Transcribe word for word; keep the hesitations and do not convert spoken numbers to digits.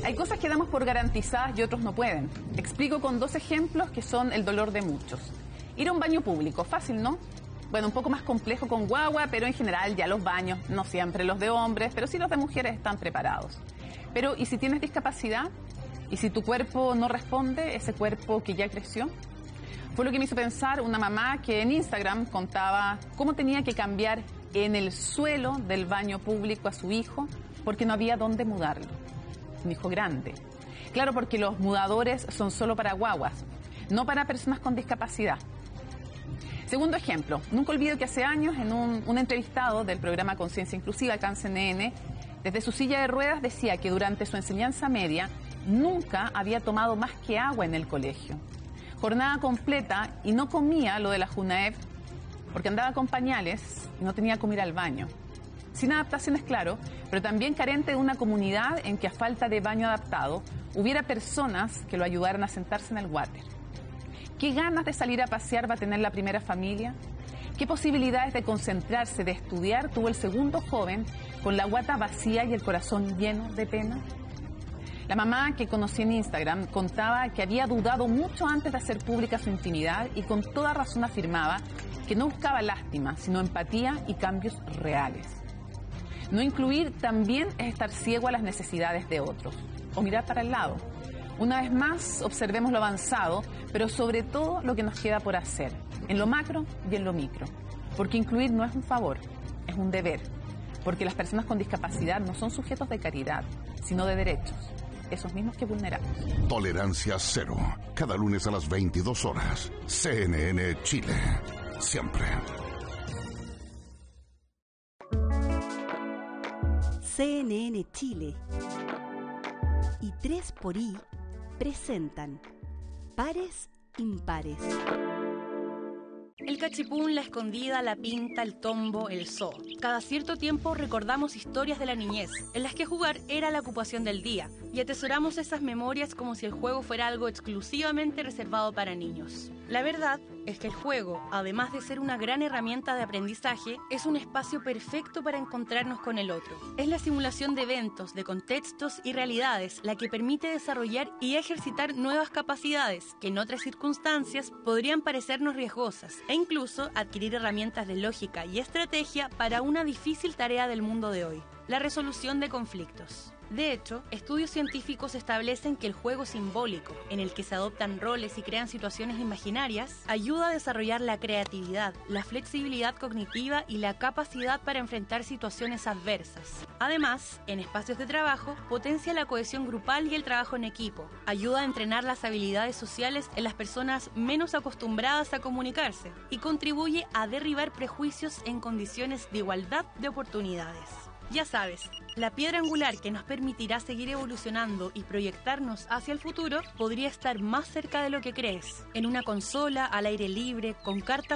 Hay cosas que damos por garantizadas y otros no pueden. Explico con dos ejemplos que son el dolor de muchos. Ir a un baño público, fácil, ¿no? Bueno, un poco más complejo con guagua, pero en general ya los baños, no siempre los de hombres, pero sí los de mujeres están preparados. Pero, ¿y si tienes discapacidad? ¿Y si tu cuerpo no responde, ese cuerpo que ya creció? Fue lo que me hizo pensar una mamá que en Instagram contaba cómo tenía que cambiar en el suelo del baño público a su hijo porque no había dónde mudarlo. Un hijo grande. Claro, porque los mudadores son solo para guaguas, no para personas con discapacidad. Segundo ejemplo, nunca olvido que hace años en un, un entrevistado del programa Conciencia Inclusiva, acá en C N N, desde su silla de ruedas decía que durante su enseñanza media nunca había tomado más que agua en el colegio. Jornada completa y no comía lo de la Junaep porque andaba con pañales y no tenía cómo ir al baño. Sin adaptaciones, claro, pero también carente de una comunidad en que a falta de baño adaptado hubiera personas que lo ayudaran a sentarse en el water. ¿Qué ganas de salir a pasear va a tener la primera familia? ¿Qué posibilidades de concentrarse, de estudiar tuvo el segundo joven con la guata vacía y el corazón lleno de pena? La mamá que conocí en Instagram contaba que había dudado mucho antes de hacer pública su intimidad y con toda razón afirmaba que no buscaba lástima, sino empatía y cambios reales. No incluir también es estar ciego a las necesidades de otros o mirar para el lado. Una vez más, observemos lo avanzado, pero sobre todo lo que nos queda por hacer, en lo macro y en lo micro. Porque incluir no es un favor, es un deber. Porque las personas con discapacidad no son sujetos de caridad, sino de derechos, esos mismos que vulneramos. Tolerancia cero, cada lunes a las veintidós horas. C N N Chile, siempre. C N N Chile y tres por I presentan Pares Impares. El cachipún, la escondida, la pinta, el tombo, el zoo. Cada cierto tiempo recordamos historias de la niñez, en las que jugar era la ocupación del día, y atesoramos esas memorias como si el juego fuera algo exclusivamente reservado para niños. La verdad es que el juego, además de ser una gran herramienta de aprendizaje, es un espacio perfecto para encontrarnos con el otro. Es la simulación de eventos, de contextos y realidades la que permite desarrollar y ejercitar nuevas capacidades que en otras circunstancias podrían parecernos riesgosas e incluso adquirir herramientas de lógica y estrategia para una difícil tarea del mundo de hoy, la resolución de conflictos. De hecho, estudios científicos establecen que el juego simbólico, en el que se adoptan roles y crean situaciones imaginarias, ayuda a desarrollar la creatividad, la flexibilidad cognitiva y la capacidad para enfrentar situaciones adversas. Además, en espacios de trabajo, potencia la cohesión grupal y el trabajo en equipo, ayuda a entrenar las habilidades sociales en las personas menos acostumbradas a comunicarse y contribuye a derribar prejuicios en condiciones de igualdad de oportunidades. Ya sabes, la piedra angular que nos permitirá seguir evolucionando y proyectarnos hacia el futuro podría estar más cerca de lo que crees, en una consola, al aire libre, con cartas